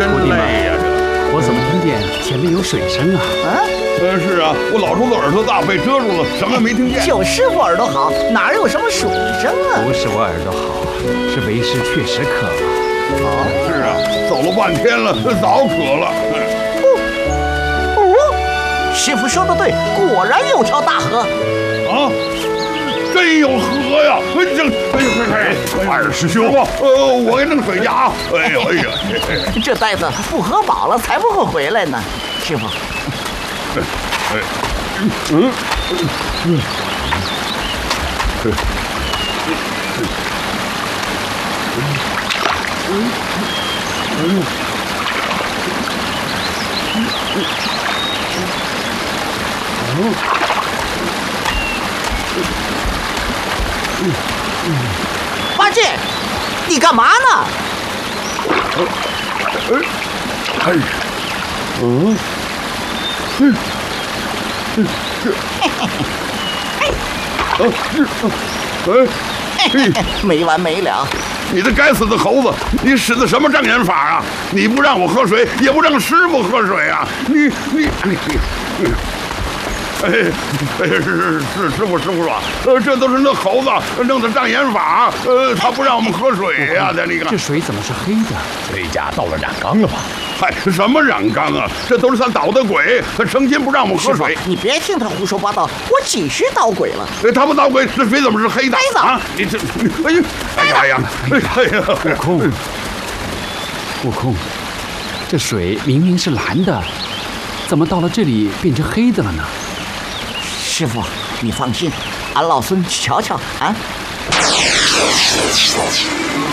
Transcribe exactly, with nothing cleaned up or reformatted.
真累呀！ 我怎么听见前面有水声啊？ 啊？ 呃，是啊，我老叔子耳朵大，被遮住了，什么也没听见。 就师傅耳朵好，哪有什么水声啊？ 不是我耳朵好，是为师确实渴了。 哦，是啊，走了半天了，早渴了。 哦，哦，师傅说的对，果然有条大河。 啊！真有河呀！这，哎呀，二师兄，呃，我给弄水去啊！哎呦，哎呀， 这呆子不喝饱了才不会回来呢，师傅。 哎，嗯，嗯，嗯。 八戒，你干嘛呢？ 哎，嗯，嗯，嗯，这，哎， 没完没了！ 你这该死的猴子，你使的什么障眼法啊？你不让我喝水，也不让师傅喝水啊！你你你你。哎，哎，是是是，师傅师傅说，呃，这都是那猴子弄的障眼法，呃，他不让我们喝水呀、啊，这那个。 这水怎么是黑的？ 这家到了染缸了吧？ 嗨，什么染缸啊？这都是他捣的鬼，他成天不让我们喝水。 你别听他胡说八道，我几时捣鬼了？ 他不捣鬼，这水怎么是黑的？ 呆子啊！你这，哎呀，哎呀，哎呀，哎呀， 悟空，悟空，这水明明是蓝的，怎么到了这里变成黑的了呢？ 师傅，你放心，俺老孙去瞧瞧啊。